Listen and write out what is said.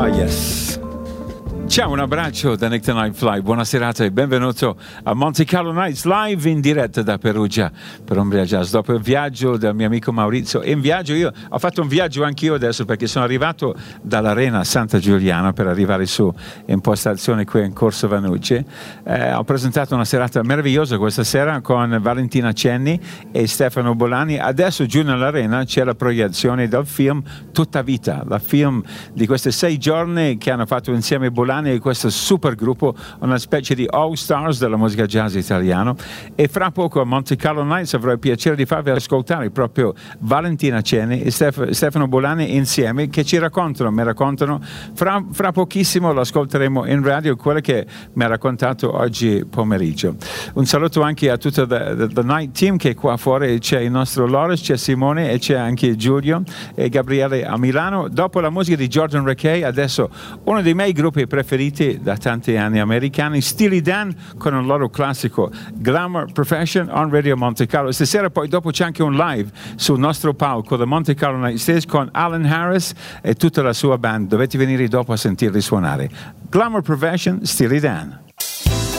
Ah, yes. Ciao, un abbraccio da Nick the Night Fly, buona serata e benvenuto a Monte Carlo Nights live in diretta da Perugia per Umbria Jazz. Dopo il viaggio del mio amico Maurizio, io ho fatto un viaggio anch'io adesso perché sono arrivato dall'Arena Santa Giuliana per arrivare su in postazione qui in Corso Vanucci. Ho presentato una serata meravigliosa questa sera con Valentina Cenni e Stefano Bolani. Adesso giù nell'Arena c'è la proiezione del film Tutta Vita, la film di questi 6 giorni che hanno fatto insieme Bolani e questo super gruppo, una specie di all stars della musica jazz italiano. E fra poco a Monte Carlo Nights avrò il piacere di farvi ascoltare proprio Valentina Cenni e Stefano Bolani insieme, che mi raccontano fra pochissimo lo ascolteremo in radio, quello che mi ha raccontato oggi pomeriggio. Un saluto anche a tutto the Night Team che qua fuori c'è il nostro Loris, c'è Simone e c'è anche Giulio e Gabriele a Milano. Dopo la musica di Jordan Rakei, adesso uno dei miei gruppi preferiti da tanti anni americani, Steely Dan, con il loro classico Glamour Profession on Radio Monte Carlo. Stasera poi dopo c'è anche un live sul nostro palco da Monte Carlo Night Stage con Alan Harris e tutta la sua band. Dovete venire dopo a sentirli suonare. Glamour Profession, Steely Dan.